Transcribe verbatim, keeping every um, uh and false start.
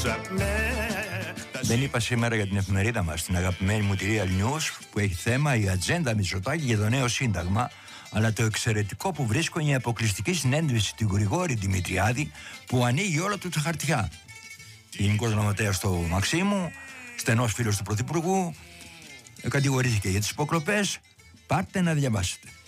Δεν είπα σήμερα για την εφημερίδα μας, την αγαπημένη μου τη Real News, που έχει θέμα η ατζέντα Μητσοτάκη για το νέο σύνταγμα. Αλλά το εξαιρετικό που βρίσκω είναι η αποκλειστική συνέντευξη του Γρηγόρη Δημητριάδη, που ανοίγει όλα του τα χαρτιά. Γενικός Γραμματέας του Μαξίμου, στενός φίλος του Πρωθυπουργού, κατηγορήθηκε για τις υποκλοπές. Πάρτε να διαβάσετε.